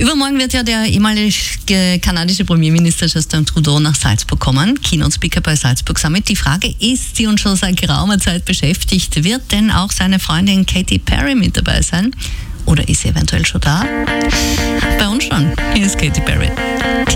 Übermorgen wird ja der ehemalige kanadische Premierminister Justin Trudeau nach Salzburg kommen, Keynote Speaker bei Salzburg Summit. Die Frage ist, die uns schon seit geraumer Zeit beschäftigt, wird denn auch seine Freundin Katy Perry mit dabei sein? Oder ist sie eventuell schon da? Bei uns schon. Hier ist Katy Perry.